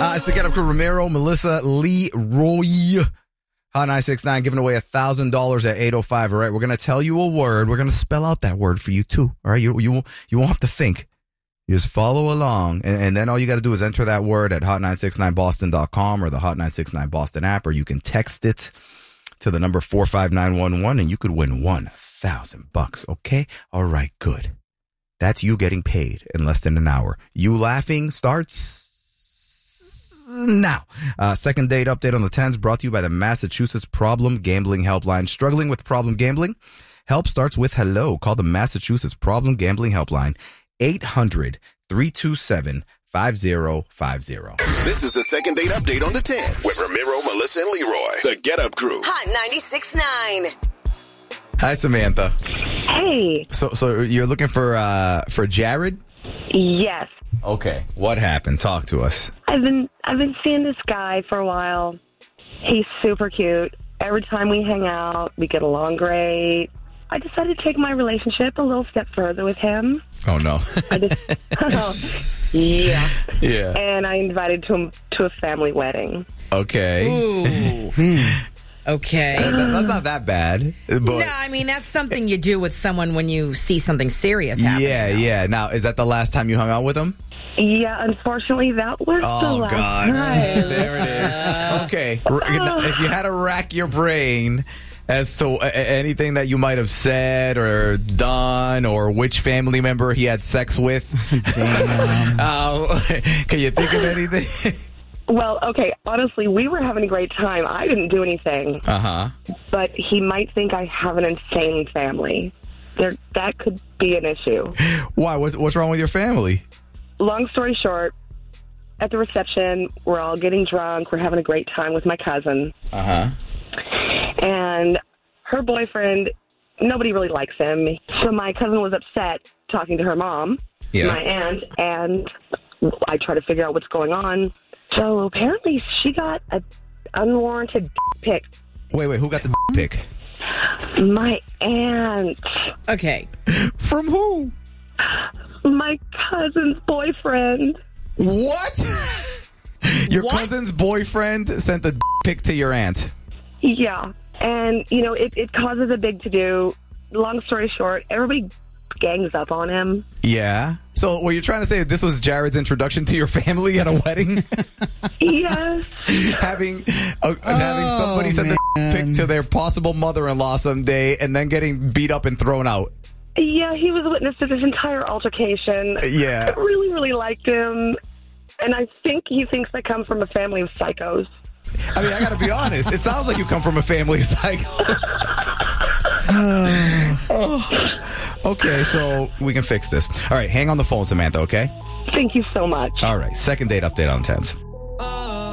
It's the Get Up Crew. Ramiro, Melissa, Leroy. Hot 969 giving away $1,000 at 8:05. All right, we're going to tell you a word. We're going to spell out that word for you too. All right, you won't have to think. You just follow along, and then all you got to do is enter that word at hot969boston.com or the Hot 969 Boston app, or you can text it to the number 45911, and you could win $1,000. Okay, all right, good. That's you getting paid in less than an hour. You laughing starts now. Second date update on the 10s brought to you by the Massachusetts Problem Gambling Helpline. Struggling with problem gambling? Help starts with hello. Call the Massachusetts Problem Gambling Helpline, 800-327-5050. This is the second date update on the 10s with Ramiro, Melissa, and Leroy. The Get Up Crew. Hot 96.9. Hi, Samantha. Hey. So you're looking for Jared? Yes. Okay. What happened? Talk to us. I've been seeing this guy for a while. He's super cute. Every time we hang out, we get along great. I decided to take my relationship a little step further with him. Oh, no. Yeah. Yeah. And I invited him to a family wedding. Okay. Ooh. Okay. That's not that bad. But No, I mean, that's something you do with someone when you see something serious happening. Yeah. Now, is that the last time you hung out with him? Yeah, unfortunately, that was the last time. There it is. Okay. If you had to rack your brain as to anything that you might have said or done or which family member he had sex with, Damn. Can you think of anything? Well, okay, honestly, we were having a great time. I didn't do anything. Uh-huh. But he might think I have an insane family. That could be an issue. Why? What's wrong with your family? Long story short, at the reception, we're all getting drunk. We're having a great time with my cousin. Uh-huh. And her boyfriend, nobody really likes him. So my cousin was upset talking to her mom, my aunt, and I try to figure out what's going on. So apparently she got an unwarranted pic. Wait, who got the pic? My aunt. Okay. From who? My cousin's boyfriend. What? Your What? cousin's boyfriend sent the pic to your aunt. Yeah. And, it causes a big to-do. Long story short, everybody gangs up on him. Yeah. So what you're trying to say, this was Jared's introduction to your family at a wedding? Yes. having somebody send the pic to their possible mother-in-law someday and then getting beat up and thrown out. Yeah, he was witness to this entire altercation. Yeah. I really, really liked him. And I think he thinks I come from a family of psychos. I mean, I got to be honest. It sounds like you come from a family of psychos. Okay, so we can fix this. All right, hang on the phone, Samantha, okay? Thank you so much. All right, second date update on 10s.